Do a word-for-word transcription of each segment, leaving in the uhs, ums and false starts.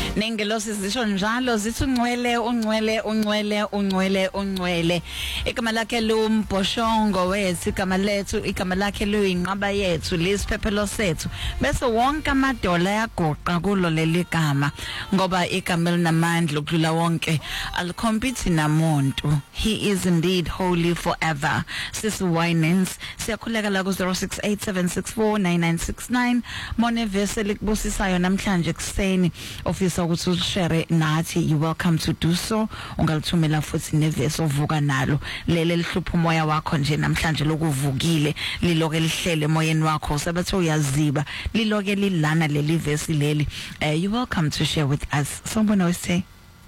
Nengelosi zisho njalo zithi ungcwele ungcwele ungcwele ungcwele ungcwele igama lakhe lumbhoshongo wethu igama lethu igama lakhe luyinqaba yethu lisiphephelo sethu bese wonke amadola yagoqa kulo leli gama ngoba igama linamandla ukudlula wonke alicompete namuntu. He is indeed holy forever. Sis Winans siyakhuleka la ku zero six eight seven six four nine nine six nine mone vese likubusisayo namhlanje kuseni ofisa ukuthi ushare nathi. You welcome to do so. Ungalithumela futhi nevesi ovuka nalo lele lihlupha umoya wakho nje namhlanje lokuvukile liloke lihlele emoyeni wakho sabathe uyaziba liloke lilana leli vesi leli. Uh, you welcome to share with us. Someone else say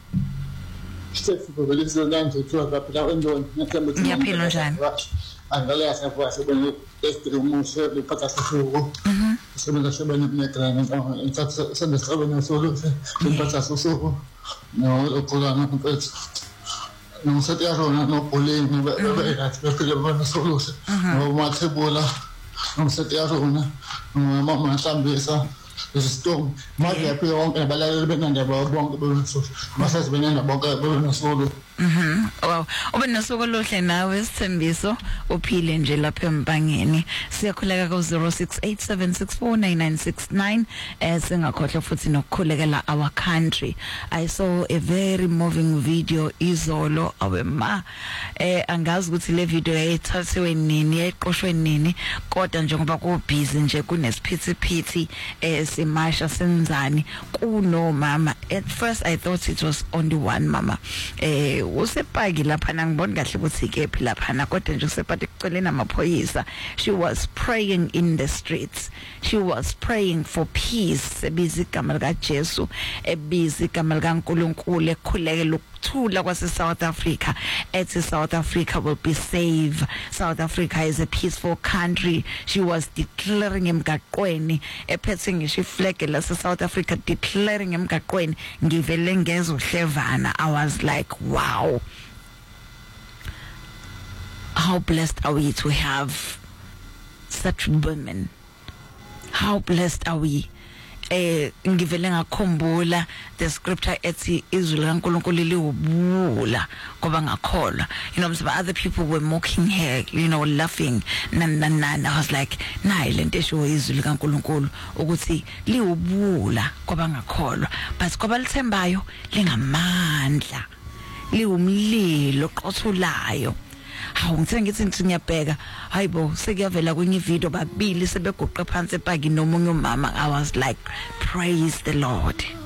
ngiyaphila njani? Angalia sapo asebeni estrumusho lipata susugo. Mhm. Sebena sebena nekrana entonces se desaba no solo lipata susugo. No okola no pet. No se te arona no pole no bebera, perché le vanno solo. No matebola. No se te arona. No mamma tambesa. Estou mais é pior que balar bem na boa bom que mas as bem na boca bem solo. Mhm. Wow. Obenasoku lohle nawe Sithembiso uphile nje lapha empangeni. Siyakhuleka ku zero six eight seven six four nine nine six nine eh singakhohle futhi nokukhulekela our country. I saw a very moving video izolo awema eh angazi ukuthi le video yayithathiwe nini yayiqoshwe nini kodwa njengoba ku busy nje kunesiphithiphithi eh simasha senzani kuno mama. At first I thought it was only one mama eh usepaki lapha ngibona kahle ukuthi ikephi lapha na kodwa nje usepati kucelena amaphoyisa. She was praying in the streets. She was praying for peace. Ebizi igama lika Jesu, ebizi igama lika uNkulunkulu ekhulekela ukuthula kwase South Africa. Ethi South Africa will be safe. South Africa is a peaceful country. She was declaring emgaqweni ephethe ngisho iflag la South Africa, declaring emgaqweni ngivele ngezwe uhlevana. I was like, wow, how blessed are we to have such women? How blessed are we? Eh ngivele ngakhumbula the scripture ethi izwi likaNkulunkulu liwubula ngoba ngakholwa. You know, some other people were mocking her, you know, laughing na na na. I was like, nayi lento esho izwi likaNkulunkulu ukuthi liwubula ngoba ngakholwa, but ngoba lithembayo lingamandla, liwumlilo oqothulayo. Hawu ngithe ngithi ngithi ngiyabheka hayibo sekuyavela kwenye video babili sebegoqe phansi epaki nomunye umama. I was like, praise the Lord.